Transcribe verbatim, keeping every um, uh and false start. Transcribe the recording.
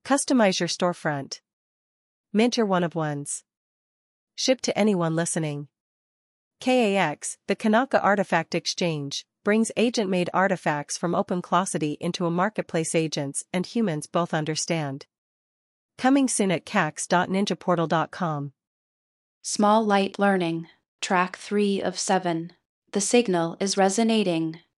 Customize your storefront. Mint your one-of-ones. Ship to anyone listening. K A X, the Kanaka Artifact Exchange, brings agent-made artifacts from OpenClossity into a marketplace agents and humans both understand. Coming soon at cax dot ninja portal dot com. Small Light Learning, Track three of seven. The signal is resonating.